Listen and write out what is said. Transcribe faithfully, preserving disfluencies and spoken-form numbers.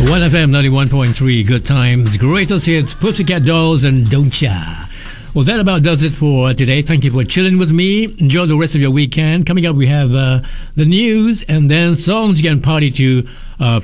one F M ninety-one point three, good times, greatest hits, Pussycat Dolls, and Don't Ya. Well, that about does it for today. Thank you for chilling with me. Enjoy the rest of your weekend. Coming up, we have uh, the news and then songs you can party to uh,